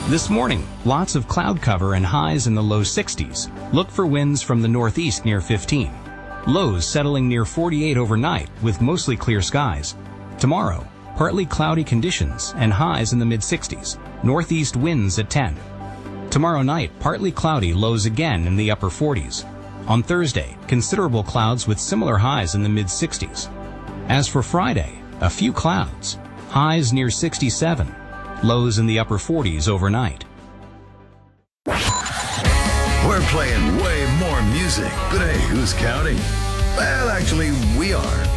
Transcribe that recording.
This morning, lots of cloud cover and highs in the low 60s. Look for winds from the northeast near 15. Lows settling near 48 overnight with mostly clear skies. Tomorrow, partly cloudy conditions and highs in the mid-60s. Northeast winds at 10. Tomorrow night, partly cloudy, lows again in the upper 40s. On Thursday, considerable clouds with similar highs in the mid-60s. As for Friday, a few clouds. Highs near 67. Lows in the upper 40s overnight. We're playing way more music, but hey, who's counting? Well, actually, we are.